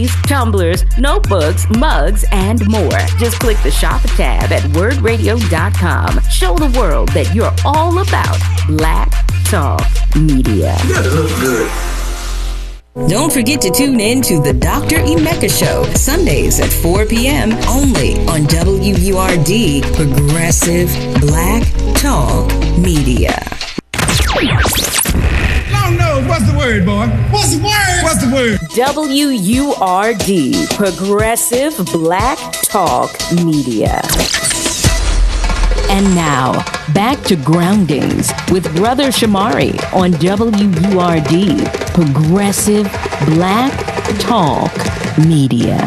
hoodies, tumblers, notebooks, mugs, and more. Just click the shop tab at wordradio.com. Show the world that you're all about Black Talk Media. You gotta look good. Don't forget to tune in to the Dr. Emeka Show, Sundays at 4 p.m. only on WURD, Progressive Black Talk Media. Long nose, what's the word, boy? What's the word? What's the word? WURD, Progressive Black Talk Media. And now, back to Groundings with Brother Shamari on WURD, Progressive Black Talk Media.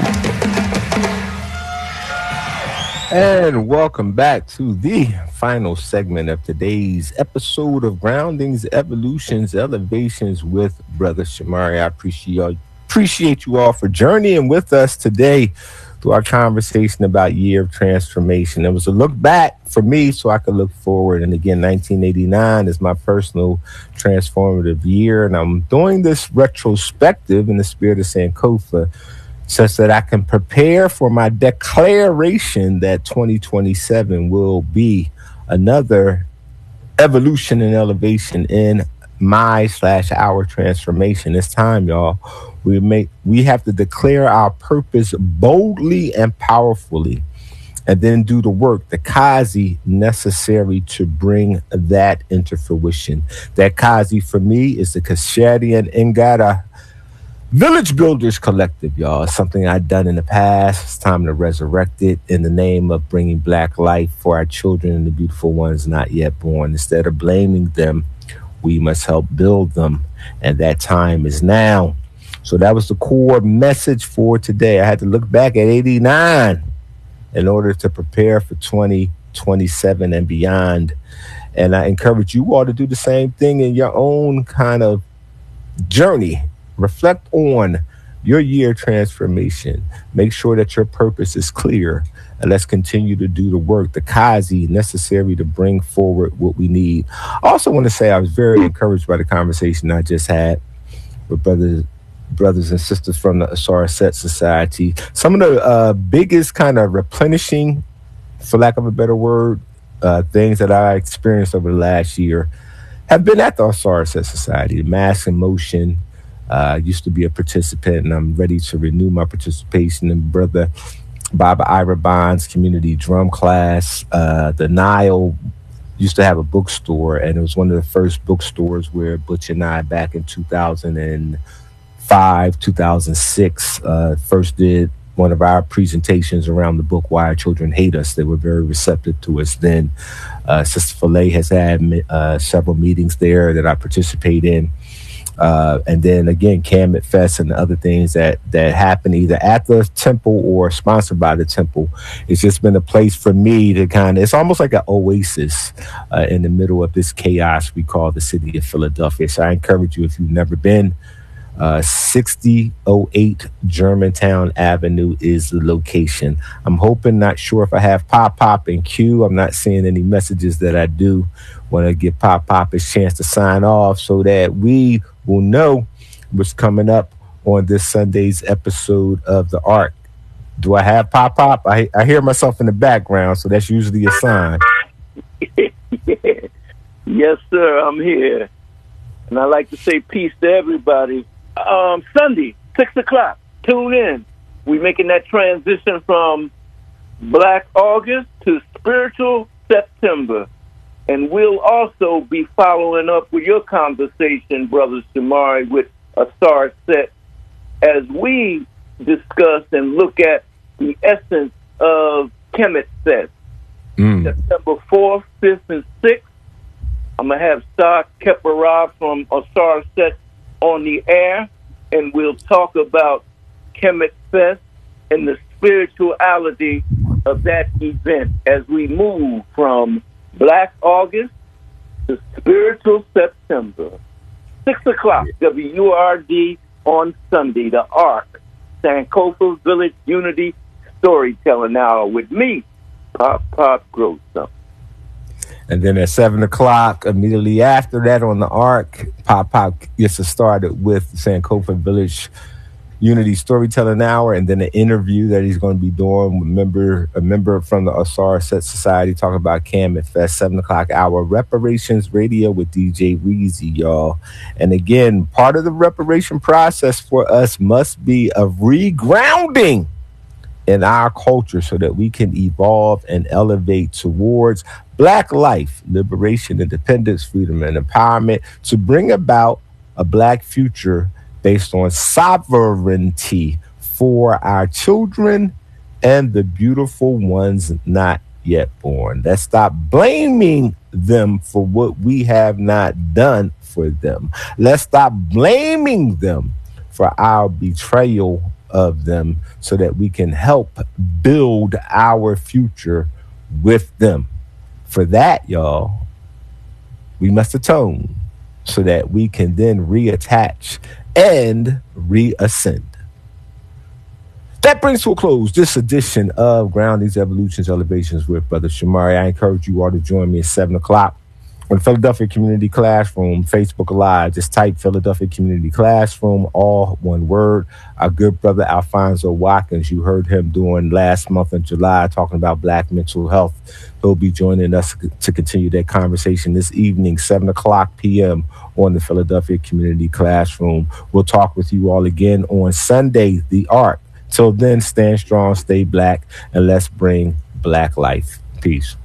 And welcome back to the final segment of today's episode of Groundings, Evolutions, Elevations with Brother Shamari. I appreciate you all for journeying with us today through our conversation about Year of Transformation. It was a look back for me so I could look forward. And again, 1989 is my personal transformative year. And I'm doing this retrospective in the spirit of Sankofa such that I can prepare for my declaration that 2027 will be another evolution and elevation in our transformation. It's time, y'all. We have to declare our purpose boldly and powerfully, and then do the work, the kazi necessary to bring that into fruition. That kazi for me is the Kashadian Ngata Village Builders Collective, y'all. It's something I've done in the past. It's time to resurrect it in the name of bringing Black life for our children and the beautiful ones not yet born. Instead of blaming them, we must help build them, and that time is now. So that was the core message for today. I had to look back at 89 in order to prepare for 2027 and beyond. And I encourage you all to do the same thing in your own kind of journey. Reflect on your year transformation. Make sure that your purpose is clear. And let's continue to do the work, the kazi necessary to bring forward what we need. I also want to say I was very encouraged by the conversation I just had with brothers and sisters from the Asar Set Society. Some of the biggest kind of replenishing, for lack of a better word, things that I experienced over the last year have been at the Asar Set Society. The Mass in Motion, used to be a participant, and I'm ready to renew my participation in Brother Baba Ira Bond's community drum class. The Nile used to have a bookstore, and it was one of the first bookstores where Butch and I, back in 2005, 2006, first did one of our presentations around the book Why Our Children Hate Us. They were very receptive to us then. Sister Filet has had several meetings there that I participate in. And then again, Kamet Fest and other things that happen either at the temple or sponsored by the temple. It's just been a place for me to it's almost like an oasis in the middle of this chaos we call the city of Philadelphia. So I encourage you, if you've never been, 6008 Germantown Avenue is the location. I'm hoping, not sure if I have Pop and Q. I'm not seeing any messages that I do. Want to give Pop a chance to sign off so that we will know what's coming up on this Sunday's episode of The Ark. Do I have Pop? I hear myself in the background, so that's usually a sign. Yes, sir, I'm here. And I like to say peace to everybody. Sunday, 6 o'clock, tune in. We're making that transition from Black August to Spiritual September. And we'll also be following up with your conversation, Brother Shamari, with Asar Set, as we discuss and look at the essence of Kemet Fest. September 4th, 5th, and 6th. I'm going to have Star Keparah from Asar Set on the air, and we'll talk about Kemet Fest and the spirituality of that event as we move from Black August to Spiritual September. 6 o'clock, WURD on Sunday, The Ark, Sankofa Village Unity Storytelling Hour with me, Pop Grossum. And then at 7 o'clock, immediately after that on the Ark, Pop gets us started with Sankofa Village Unity Storytelling Hour, and then an interview that he's going to be doing with a member from the Asara Set Society, talking about Camet Fest, 7 o'clock hour, Reparations Radio with DJ Weezy, y'all. And again, part of the reparation process for us must be a regrounding in our culture so that we can evolve and elevate towards Black life, liberation, independence, freedom, and empowerment to bring about a Black future based on sovereignty for our children and the beautiful ones not yet born. Let's stop blaming them for what we have not done for them. Let's stop blaming them for our betrayal of them so that we can help build our future with them. For that, y'all, we must atone so that we can then reattach and reascend. That brings to a close this edition of Groundings, Evolutions, Elevations with Brother Shamari. I encourage you all to join me at 7 o'clock on Philadelphia Community Classroom, Facebook Live. Just type Philadelphia Community Classroom, all one word. Our good brother Alfonso Watkins, you heard him doing last month in July, talking about Black mental health. He'll be joining us to continue that conversation this evening, 7 o'clock p.m. on the Philadelphia Community Classroom. We'll talk with you all again on Sunday, The Art. Till then, stand strong, stay Black, and let's bring Black life. Peace.